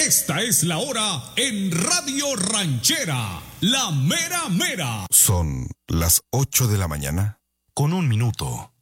Esta es la hora en Radio Ranchera, la mera mera. Son las 8 de la mañana. Con 1 minuto.